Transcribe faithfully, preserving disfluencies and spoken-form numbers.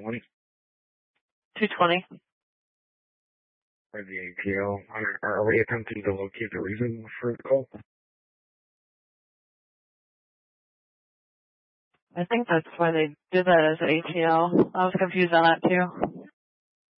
twenty. two twenty. For the A T L. Are, are we attempting to locate the reason for the call? I think that's why they did that as A T L. I was confused on that too.